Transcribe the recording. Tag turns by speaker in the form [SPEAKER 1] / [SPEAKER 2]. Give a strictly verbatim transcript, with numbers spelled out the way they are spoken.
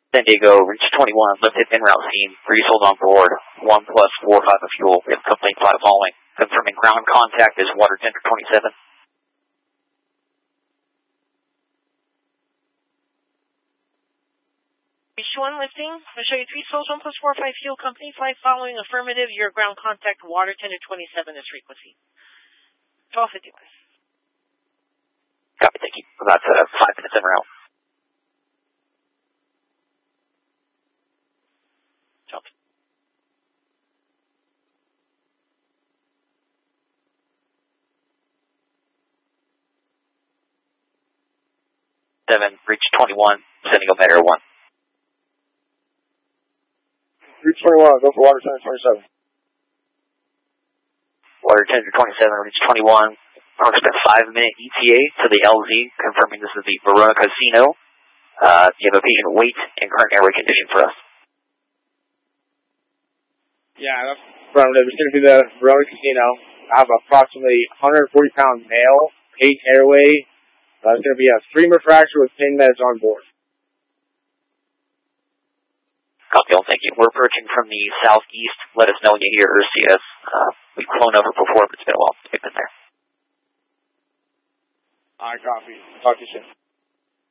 [SPEAKER 1] San Diego, reach twenty-one, lifted en route scene, resold on board, one plus four five of fuel, we have complaint five following, confirming ground contact is water tender twenty-seven.
[SPEAKER 2] Reach one lifting, I'll show you three souls, one plus four five fuel, company five following, affirmative, your ground contact, water tender twenty-seven is frequency. twelve fifty-one.
[SPEAKER 1] Copy, thank you. About uh, five minutes en route. Seven, reach twenty-one, sending Omega one.
[SPEAKER 3] Reach twenty-one, go for water tender twenty-seven.
[SPEAKER 1] Water tender twenty-seven, reach twenty-one. Approximate five minute E T A to the L Z, confirming this is the Verona Casino. Uh, you have a patient weight and current airway condition for us.
[SPEAKER 3] Yeah, that's affirmative. It's going to be the Verona Casino. I have approximately one hundred forty pound male, page airway. Uh, it's going to be a femur fracture with pain meds on board.
[SPEAKER 1] Copy all, thank you. We're approaching from the southeast. Let us know when you hear or see us. Uh, we've flown over before, but it's been a while since we've been there.
[SPEAKER 3] All right, copy. Talk to you soon.